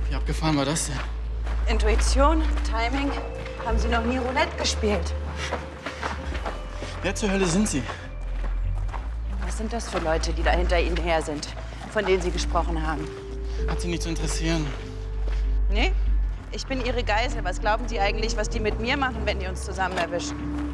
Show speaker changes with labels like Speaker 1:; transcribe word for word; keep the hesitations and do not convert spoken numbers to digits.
Speaker 1: Wie abgefahren war das denn?
Speaker 2: Intuition, Timing. Haben Sie noch nie Roulette gespielt?
Speaker 1: Wer zur Hölle sind Sie?
Speaker 2: Was sind das für Leute, die da hinter Ihnen her sind, von denen Sie gesprochen haben?
Speaker 1: Hat Sie nicht zu interessieren.
Speaker 2: Nee? Ich bin Ihre Geisel. Was glauben Sie eigentlich, was die mit mir machen, wenn die uns zusammen erwischen?